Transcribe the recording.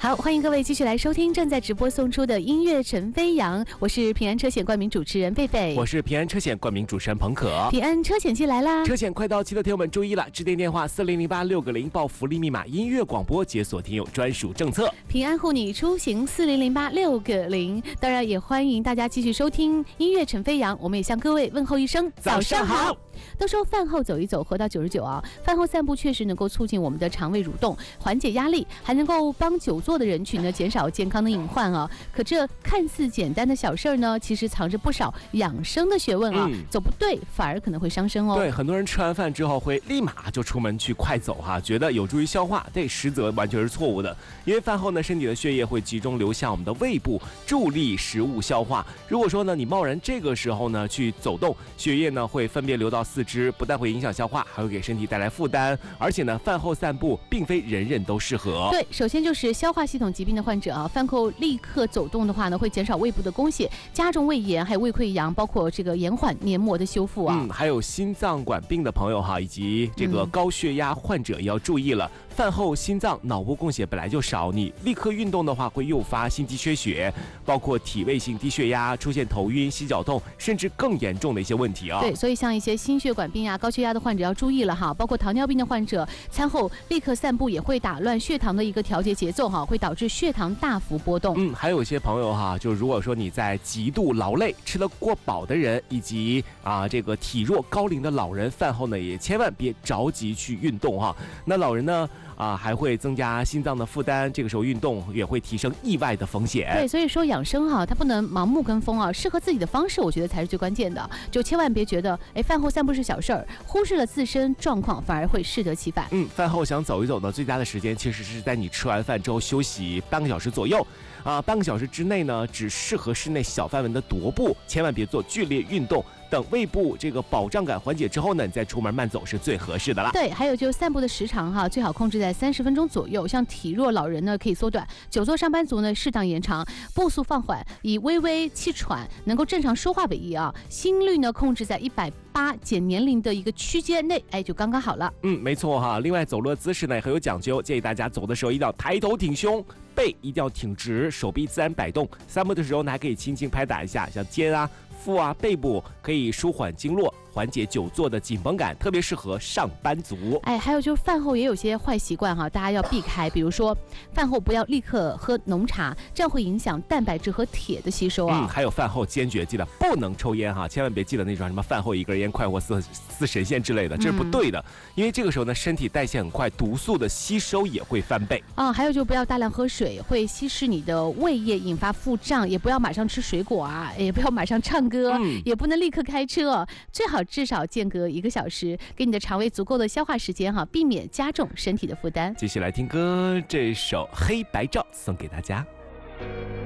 好，欢迎各位继续来收听正在直播送出的音乐陈飞扬，我是平安车险冠名主持人贝贝， 我是平安车险冠名主持人彭可。 平安车险季来啦， 车险快到期的听友们注意了，致电电话4008-6个0报福利密码，音乐广播解锁听友专属政策， 平安护你出行4008-6个0。当然也欢迎大家继续收听音乐陈飞扬，我们也向各位问候一声早上好。 都说饭后走一走，活到99啊。饭后散步确实能够促进我们的肠胃蠕动，缓解压力，还能够帮久坐的人群呢减少健康的隐患啊。可这看似简单的小事儿呢，其实藏着不少养生的学问啊。走不对，反而可能会伤身哦。 对，很多人吃完饭之后会立马就出门去快走哈，觉得有助于消化，对，实则完全是错误的。因为饭后呢，身体的血液会集中流向我们的胃部，助力食物消化。如果说呢，你贸然这个时候呢去走动，血液呢会分别流到四肢，不但会影响消化，还会给身体带来负担。而且呢，饭后散步并非人人都适合。 对，首先就是消化系统疾病的患者啊，饭后立刻走动的话呢，会减少胃部的供血，加重胃炎，还有胃溃疡，包括这个延缓黏膜的修复啊。 还有心脏管病的朋友哈，以及这个高血压患者也要注意了。饭后心脏、脑部供血本来就少，你立刻运动的话，会诱发心肌缺血，包括体位性低血压，出现头晕、膝绞痛，甚至更严重的一些问题啊。 对，所以像一些心血管病啊、高血压的患者要注意了哈，包括糖尿病的患者，餐后立刻散步也会打乱血糖的一个调节节奏哈，会导致血糖大幅波动。 还有一些朋友哈，就如果说你在极度劳累、吃得过饱的人，以及这个体弱高龄的老人，饭后呢也千万别着急去运动哈。那老人呢？还会增加心脏的负担，这个时候运动也会提升意外的风险。 对，所以说养生它不能盲目跟风啊，适合自己的方式，我觉得才是最关键的。就千万别觉得，饭后散步是小事儿，忽视了自身状况，反而会适得其反。 饭后想走一走呢，最佳的时间其实是在你吃完饭之后休息半个小时左右。半个小时之内呢，只适合室内小范围的踱步，千万别做剧烈运动。等胃部这个饱胀感缓解之后呢，你再出门慢走是最合适的了。 对，还有就是散步的时长哈，最好控制在30分钟左右。像体弱老人呢可以缩短，久坐上班族呢适当延长，步速放缓，以微微气喘能够正常说话为宜啊。心率呢控制在180减年龄的一个区间内，就刚刚好了。 没错哈。另外走路的姿势呢也很有讲究，建议大家走的时候一定要抬头挺胸，背一定要挺直，手臂自然摆动。散步的时候呢还可以轻轻拍打一下，像肩腹背部，可以舒缓经络，缓解久坐的紧绷感，特别适合上班族。 还有就是饭后也有些坏习惯哈，大家要避开，比如说饭后不要立刻喝浓茶，这样会影响蛋白质和铁的吸收啊。 还有饭后坚决记得不能抽烟哈，千万别记得那种什么饭后一根烟快活似神仙之类的，这是不对的。因为这个时候呢，身体代谢很快，毒素的吸收也会翻倍还有就不要大量喝水，会稀释你的胃液，引发腹胀。也不要马上吃水果也不要马上唱歌，也不能立刻开车，最好至少间隔1个小时，给你的肠胃足够的消化时间避免加重身体的负担。 继续来听歌，这首《黑白照》送给大家。